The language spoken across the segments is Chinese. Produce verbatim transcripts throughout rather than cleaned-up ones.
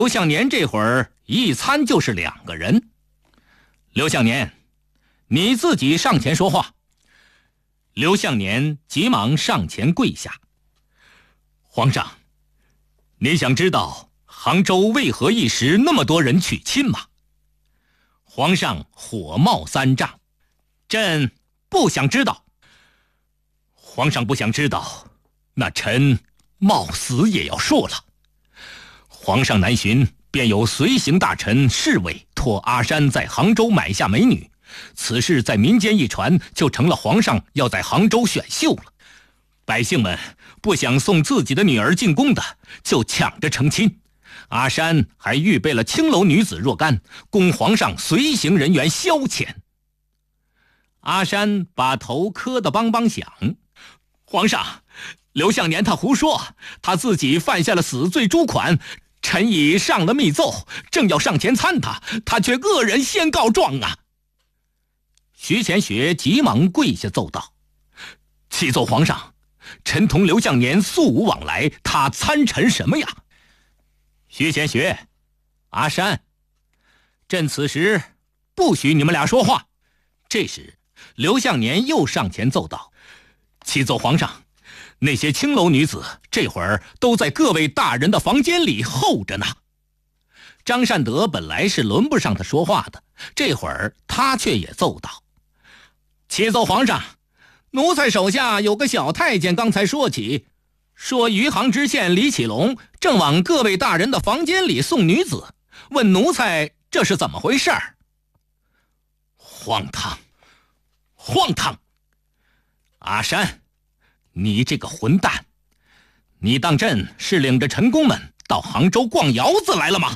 刘向年这会儿一参就是两个人。刘向年，你自己上前说话。刘向年急忙上前跪下。皇上，你想知道杭州为何一时那么多人娶亲吗？皇上火冒三丈，朕不想知道。皇上不想知道，那臣冒死也要说了。皇上南巡，便有随行大臣侍卫托阿山在杭州买下美女，此事在民间一传，就成了皇上要在杭州选秀了。百姓们不想送自己的女儿进宫的，就抢着成亲。阿山还预备了青楼女子若干，供皇上随行人员消遣。阿山把头磕得梆梆响。皇上，刘向年他胡说，他自己犯下了死罪诸款，臣已上了密奏，正要上前参他，他却恶人先告状啊！徐乾学急忙跪下奏道：启奏皇上，臣同刘向年素无往来，他参臣什么呀？徐乾学，阿山，朕此时不许你们俩说话。这时刘向年又上前奏道：启奏皇上，那些青楼女子这会儿都在各位大人的房间里候着呢。张善德本来是轮不上他说话的，这会儿他却也奏道：启奏皇上，奴才手下有个小太监刚才说起，说余杭知县李启龙正往各位大人的房间里送女子，问奴才这是怎么回事儿。荒唐，荒唐！阿山，你这个混蛋，你当朕是领着臣工们到杭州逛窑子来了吗？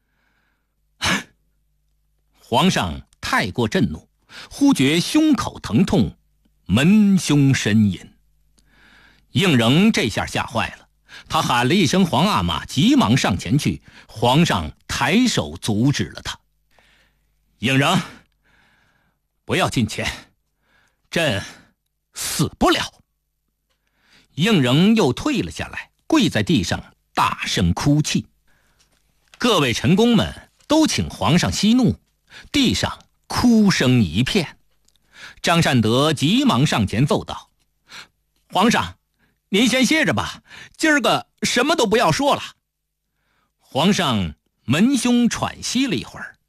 皇上太过震怒，忽觉胸口疼痛，闷胸呻吟。应仍这下吓坏了，他喊了一声皇阿玛，急忙上前去，皇上抬手阻止了他。应仍，不要近前，朕死不了。应仍又退了下来，跪在地上大声哭泣。各位臣工们都请皇上息怒，地上哭声一片。张善德急忙上前奏道：皇上，您先歇着吧，今儿个什么都不要说了。皇上扪胸喘息了一会儿，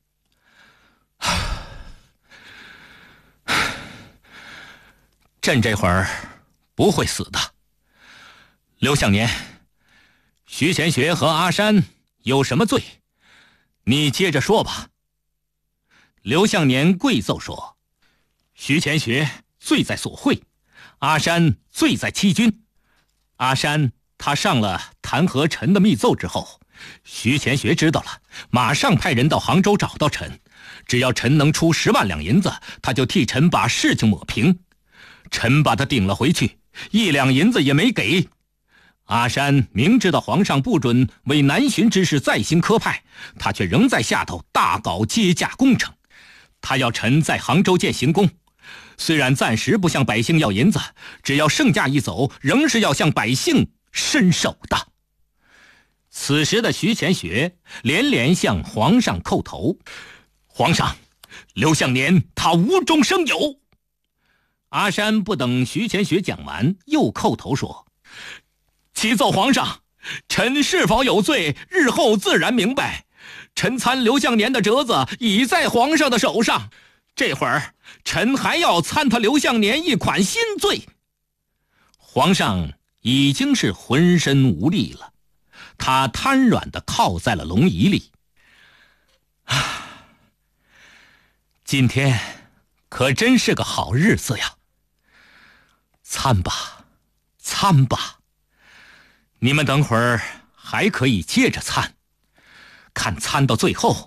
朕这会儿不会死的。刘向年，徐乾学和阿山有什么罪？你接着说吧。刘向年跪奏说：徐乾学罪在索贿，阿山罪在欺君。阿山他上了弹劾臣的密奏之后，徐乾学知道了，马上派人到杭州找到臣，只要臣能出十万两银子，他就替臣把事情抹平。臣把他顶了回去，一两银子也没给。阿山明知道皇上不准为南巡之事再行科派，他却仍在下头大搞接驾工程。他要臣在杭州建行宫，虽然暂时不向百姓要银子，只要圣驾一走，仍是要向百姓伸手的。此时的徐乾学连连向皇上叩头：皇上，刘向年他无中生有。阿山不等徐乾学讲完，又叩头说：启奏皇上，臣是否有罪，日后自然明白。臣参刘向年的折子已在皇上的手上，这会儿臣还要参他刘向年一款新罪。皇上已经是浑身无力了，他瘫软地靠在了龙椅里。啊，今天可真是个好日子呀！参吧，参吧，你们等会儿还可以接着参，看参到最后